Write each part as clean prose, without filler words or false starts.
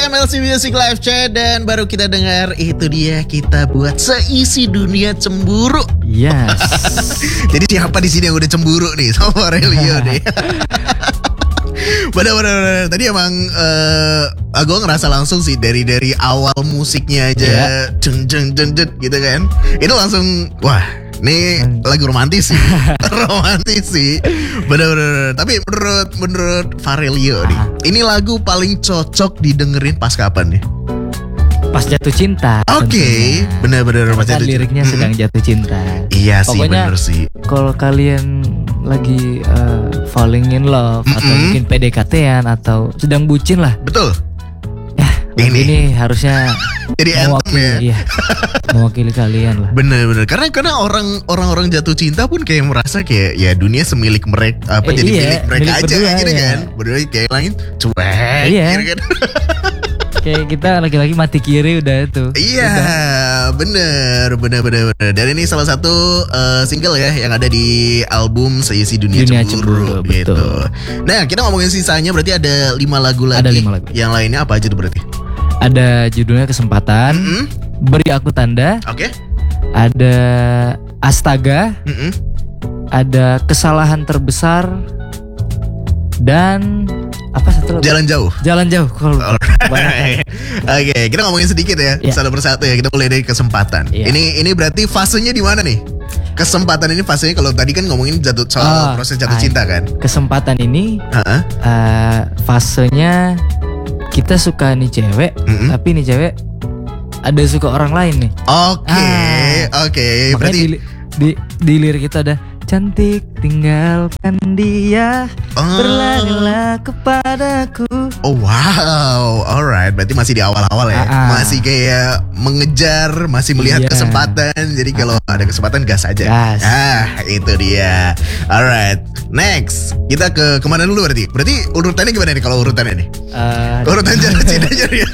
MLC Music Live Chat. Dan baru kita dengar itu dia, kita buat seisi dunia cemburu. Yes. Jadi siapa di sini yang udah cemburu nih sama Aurelio nih? Bener-bener tadi emang gue ngerasa langsung sih dari awal musiknya aja, jeng gitu kan. Itu langsung wah. Ini lagu romantis sih. Romantis sih. Bener-bener. Tapi menurut Farelio nih, ini lagu paling cocok didengerin pas kapan nih? Pas jatuh cinta. Oke, bener-bener pas jatuh cinta. Liriknya sedang jatuh cinta. Iya sih, pokoknya, bener sih. Kalau kalian lagi falling in love atau mungkin PDKT-an atau sedang bucin lah. Betul. Ya, ini harusnya jadi anthem ya. Iya, mewakili kalian lah. Bener-bener. Karena orang jatuh cinta pun kayak merasa kayak ya dunia semilik mereka, jadi milik mereka aja berdua, gitu ya. kan. Berdua kayak langit cuek gitu kan. Kayak kita laki-laki mati kiri udah itu. Iya, bener. Dan ini salah satu single ya yang ada di album Seisi Dunia Cemburu gitu. Betul. Nah, kita ngomongin sisanya berarti ada 5 lagu lagi. Ada 5 lagu. Yang lainnya apa aja tuh berarti? Ada judulnya Kesempatan, Beri Aku Tanda. Oke. Ada Astaga. Ada Kesalahan Terbesar. Dan apa satu lagi? Jalan Jauh. Jalan Jauh. Oke, kita ngomongin sedikit ya, satu persatu ya. Kita mulai dari Kesempatan. Ini berarti fasenya di mana nih? Kesempatan ini fasenya, kalau tadi kan ngomongin soal proses jatuh cinta kan. Kesempatan ini fasenya kita suka nih cewek, tapi nih cewek ada suka orang lain nih. Oke. Berarti di lirik kita ada cantik tinggalkan dia, berlarilah kepadaku. Oh wow, alright. Berarti masih di awal-awal ya. Masih kayak mengejar, masih melihat kesempatan. Jadi kalau ada kesempatan gas aja. Itu dia. Alright, next kita ke kemana dulu berarti? Berarti urutannya gimana nih kalau urutannya nih? Urutan jatuh cinta aja.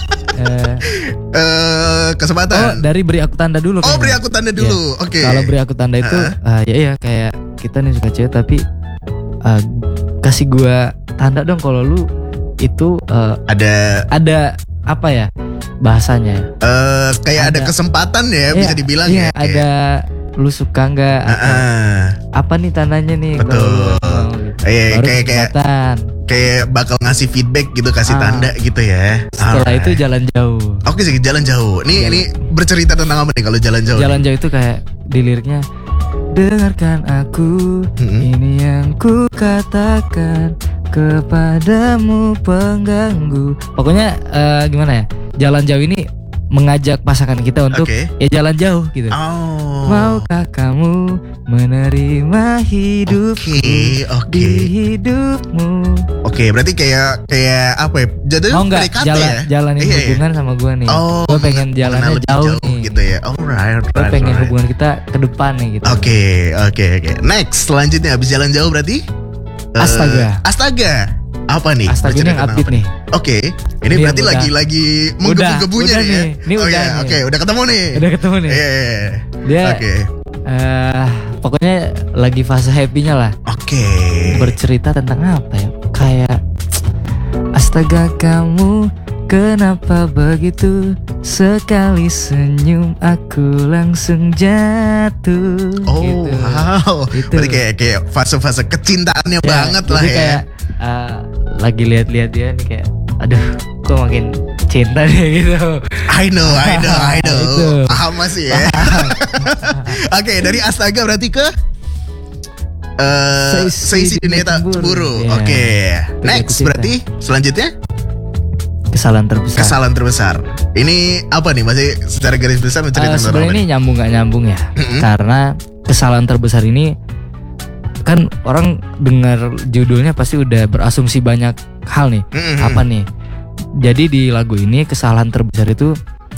Kesempatan. Dari Beri Aku Tanda dulu. Beri Aku Tanda dulu. Oke. Kalau Beri Aku Tanda itu ya kayak kita nih suka cewek tapi kasih gua tanda dong kalau lu itu ada apa ya bahasanya? Kayak ada kesempatan ya, bisa dibilang ya. Ada lu suka nggak? Apa nih tandanya nih? Betul. Kayak bakal ngasih feedback gitu, kasih tanda gitu ya. Setelah itu Jalan Jauh. Oke sih, Jalan Jauh. Ini bercerita tentang apa nih kalau Jalan Jauh? Jalan Jauh itu kayak di liriknya, dengarkan aku, ini yang ku katakan kepadamu pengganggu. Pokoknya gimana ya? Jalan Jauh ini mengajak pasangan kita untuk ya jalan jauh gitu. Maukah kamu menerima hidupku di hidupmu? Berarti kayak apa ya? Jadinya jalanin hubungan sama gue nih. Gue pengen jalannya jauh nih gitu ya. Alright. Gue pengen hubungan kita ke depan nih gitu. Oke. Next, selanjutnya habis Jalan Jauh berarti Astaga. Apa nih? Astaga ini yang upbeat nih. Oke. Ini berarti lagi menggebu-gebunya nih ya. Ini udah. Oke, udah ketemu nih. Dia pokoknya lagi fase happy-nya lah. Oke. Bercerita tentang apa ya? Kayak astaga kamu kenapa begitu, sekali senyum aku langsung jatuh. Gitu. Wow. Gitu. Berarti kayak fase-fase kecintaannya banget lah ya. Kayak lagi lihat-lihat dia nih kayak aduh kok makin cinta deh gitu. I know. Paham masih ya. Oke, dari Astaga berarti ke Seisi Dunia Cemburu. Oke. Next berarti selanjutnya Kesalahan Terbesar. Ini apa nih? Masih secara garis besar menceritakan sebenarnya ini nyambung gak nyambung ya. Karena Kesalahan Terbesar ini kan orang dengar judulnya pasti udah berasumsi banyak hal nih. Apa nih? Jadi di lagu ini Kesalahan Terbesar itu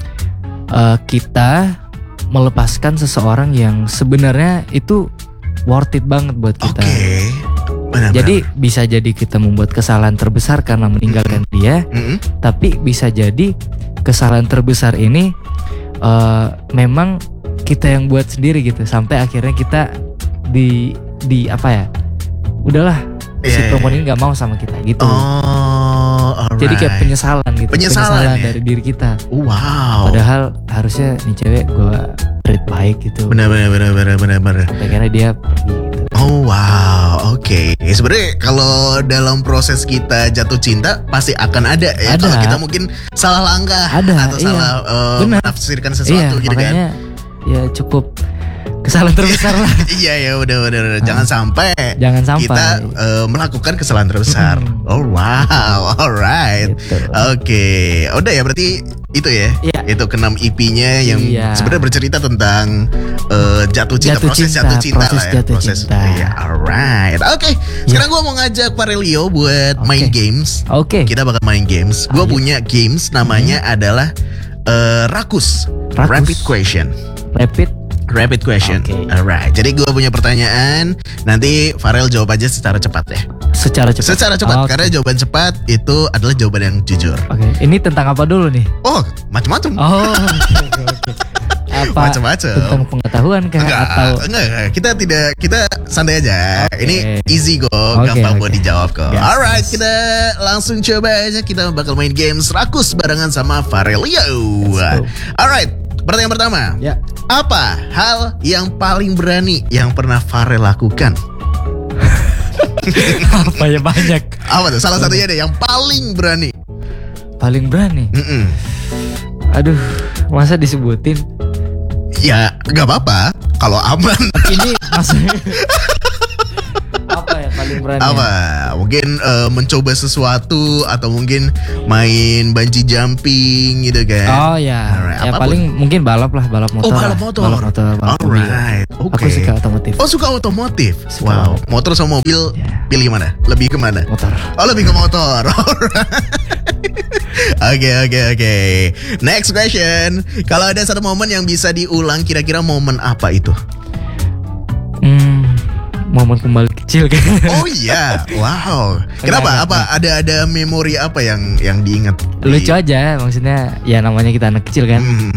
kita melepaskan seseorang yang sebenarnya itu worth it banget buat kita. Jadi bisa jadi kita membuat kesalahan terbesar karena meninggalkan dia, tapi bisa jadi kesalahan terbesar ini memang kita yang buat sendiri gitu, sampai akhirnya kita di apa ya, udahlah si perempuan ini nggak mau sama kita gitu. Jadi kayak penyesalan gitu. Penyesalan ya? dari diri kita. Wow. Padahal harusnya nih cewek gue treat baik gitu. Benar. Sampai akhirnya dia pergi gitu. Oh wow, oke. Sebenarnya kalau dalam proses kita jatuh cinta pasti akan ada ya. Ada. Kalau kita mungkin salah langkah atau salah menafsirkan sesuatu gitu kan. Makanya ya cukup kesalahan terbesar lah. Iya udah. Jangan sampai kita melakukan kesalahan terbesar. Oh wow, alright. Gitu. Oke. Udah ya berarti itu ya. Iya. Itu ke-6 EP-nya yang sebenarnya bercerita tentang jatuh cinta, proses jatuh cinta lah ya. Iya, alright. Oke. Sekarang gue mau ngajak Farelio buat main games. Oke. Kita bakal main games. Gue punya games namanya adalah Rakus. Rapid question. Rapid question. Okay. Alright. Jadi gue punya pertanyaan. Nanti Farel jawab aja secara cepat ya. Secara cepat. Karena jawaban cepat itu adalah jawaban yang jujur. Oke. Ini tentang apa dulu nih? Oh, macam-macam. Oh, oke. Apa? Macam-macam. Tentang pengetahuan kah? Enggak. Kita santai aja. Okay. Ini easy kok, gampang buat dijawab kok. Yes. Alright, kita langsung coba aja. Kita bakal main games Rakus barengan sama Farelio. Alright. Pertanyaan pertama. Ya. Apa hal yang paling berani yang pernah Farel lakukan? Apa ya banyak. Apa tuh? Salah satunya deh yang paling berani. Paling berani. Aduh, masa disebutin? Ya, nggak apa-apa. Kalau aman. Ini maksudnya apa ya paling berani? Apa? Mungkin mencoba sesuatu atau mungkin main bungee jumping gitu kan? Oh ya. Alright, Ya apapun. paling mungkin balap motor. Oh, balap motor. Balap mobil. Alright. Oke. Aku suka otomotif. Oh, suka otomotif. Suka. Wow. Motor sama mobil pilih mana? Lebih ke mana? Motor. Oh, lebih ke motor. Oke. Next question. Kalau ada satu momen yang bisa diulang, kira-kira momen apa itu? Momen kembali kecil kan. Oh iya, wow. Kenapa? Apa ada memori apa yang diingat? Lucu aja, maksudnya ya namanya kita anak kecil kan.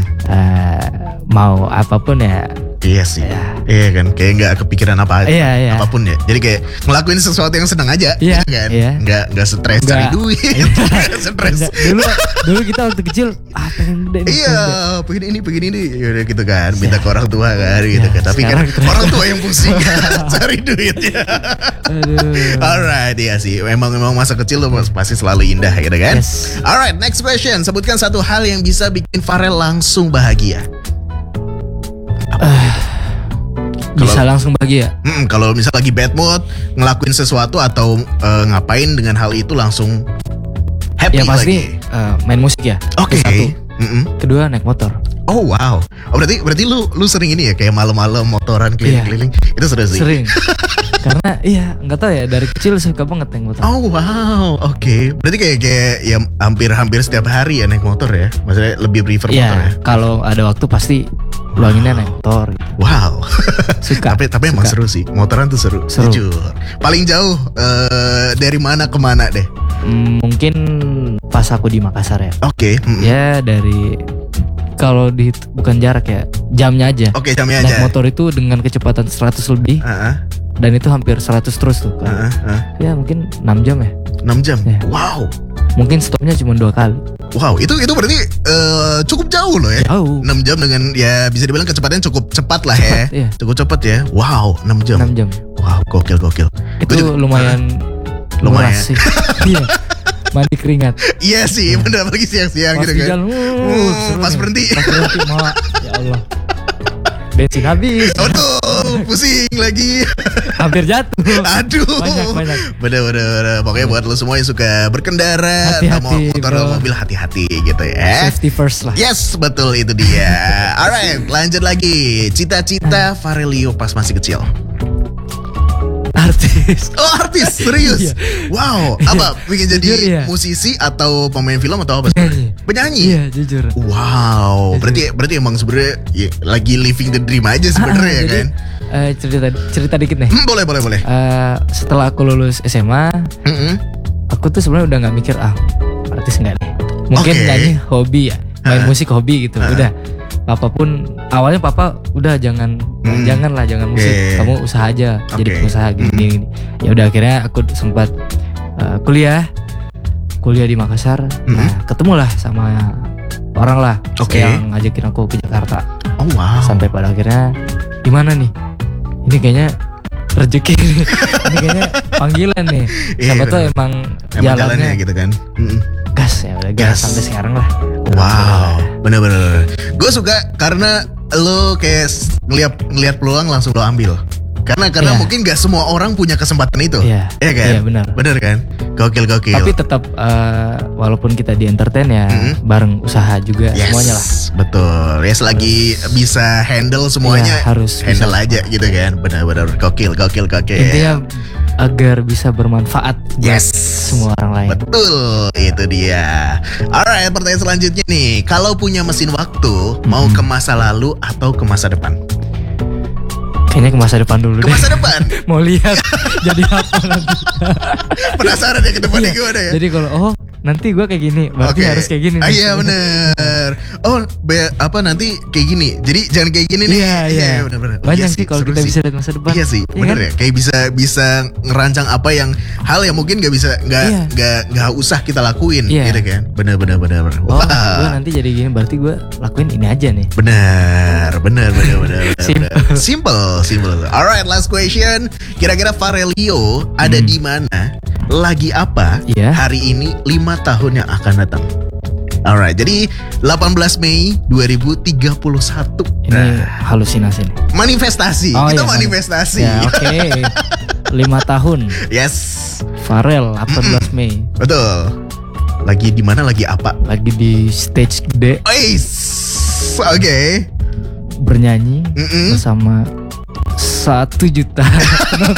Mau apapun ya. Iya sih. Iya kan, kayak nggak kepikiran apa Iya. apapun ya. Jadi kayak ngelakuin sesuatu yang senang aja, Iya, gitu kan. iya. Nggak stres cari duit. Stres. Dulu kita waktu kecil pengen gede nih. Iya, pengen ini, yaudah gitu kan. Minta ke orang tua kan, gitu kan. Tapi kan orang tua yang pusing cari duitnya. Aduh. Alright, iya sih. Memang masa kecil tuh pasti selalu indah, gitu kan. Yes. Alright, next question. Sebutkan satu hal yang bisa bikin Farel langsung bahagia. Bisa langsung bahagia. Kalau misal lagi bad mood, ngelakuin sesuatu atau ngapain dengan hal itu langsung happy Ya pasti lagi. main musik ya. Oke. Satu. Kedua naik motor. Oh wow. Oh berarti lu sering ini ya kayak malam-malam motoran keliling-keliling. Itu seru sih. Sering. Karena nggak tahu ya dari kecil suka banget naik motor. Oh wow. Oke. Berarti kayak ya hampir setiap hari ya naik motor ya. Maksudnya lebih prefer motor ya. Kalau ada waktu pasti luanginnya naik motor. Wow. Suka. tapi emang seru sih. Motoran tuh seru. Jujur. Paling jauh dari mana ke mana deh? Mungkin pas aku di Makassar ya. Oke. Ya dari kalau bukan jarak ya, jamnya aja. Oke, jamnya naik aja. motor itu dengan kecepatan 100 lebih. Dan itu hampir 100 terus tuh kan. Ya mungkin 6 jam ya. 6 jam. Ya. Wow. Mungkin stopnya cuma 2 kali. Wow, itu berarti cukup jauh loh ya. Jauh. 6 jam dengan ya bisa dibilang kecepatannya cukup cepat lah ya. Iya. Cukup cepat ya. Wow, 6 jam. 6 jam. Wow, gokil. Itu lumayan nguras sih. Iya. Mandi keringat. Iya sih, bener apalagi siang-siang gitu kan. Pas berhenti. Mak. Ya Allah. Bensin habis. Aduh, pusing lagi. Hampir jatuh. Aduh. Banyak. Bener. Pokoknya buat lo semua yang suka berkendara, Hati-hati, atau motor atau mobil, hati-hati gitu ya. Safety first lah. Yes, betul itu dia. Alright, lanjut lagi. Cita-cita Farelio pas masih kecil. Artis. Oh, artis, serius. Iya. Wow, apa pengen jadi Jujur, iya. musisi atau pemain film atau apa? Penyanyi. Iya, jujur. Wow, berarti emang sebenarnya ya, lagi living the dream aja sebenarnya ya kan? Cerita dikit nih. Boleh. Setelah aku lulus SMA, aku tuh sebenarnya udah nggak mikir artis nggak nih. Mungkin nyanyi hobi ya, main musik hobi gitu. Udah. Apapun awalnya papa udah jangan musik, kamu usaha aja, jadi pengusaha gini. Ya udah akhirnya aku sempat kuliah kuliah di Makassar. Nah ketemulah sama orang lah yang ngajakin aku ke Jakarta. Oh wow. Sampai pada akhirnya gimana nih? Ini kayaknya rezeki nih. Ini kayaknya panggilan nih. Siapa tuh emang jalannya gitu kan. Gas ya udah gas sampai sekarang lah. Wow, bener-bener. Gue suka karena lo kayak ngeliat peluang langsung lo ambil. Karena mungkin gak semua orang punya kesempatan itu. Iya kan? Iya benar. Bener kan? Gokil. Tapi tetap walaupun kita di entertain ya bareng usaha juga semuanya lah. Betul. Ya selagi bisa handle semuanya harus handle bisa. Aja gitu kan. Benar-benar gokil. Intinya agar bisa bermanfaat buat semua orang lain. Betul, itu dia. Alright, pertanyaan selanjutnya nih. Kalau punya mesin waktu, mau ke masa lalu atau ke masa depan? Kayaknya ke masa depan dulu deh. Ke masa depan? Mau lihat jadi apa nanti. Penasaran ya ke depannya gimana ya? Jadi kalau nanti gue kayak gini, berarti harus kayak gini. Iya bener. Nanti kayak gini. Jadi jangan kayak gini nih. Iya bener. Banyak sih kalau kita bisa lihat masa depan. Iya sih, bener ya. Kayak bisa ngerancang apa hal yang mungkin gak usah kita lakuin, gitu kan? Bener. Oh, gue nanti jadi gini, berarti gue lakuin ini aja nih. Bener. Simple. Alright, last question. Kira-kira Farelio ada di mana? Lagi apa hari ini 5 tahun yang akan datang? Alright, jadi 18 Mei 2031. Ini halusinasi nih. Manifestasi. Kita manifestasi. Ya, oke. 5 tahun. Yes. Farel 18 Mei. Betul. Lagi di mana? Lagi apa? Lagi di stage gede. Oke. Bernyanyi bersama 1 juta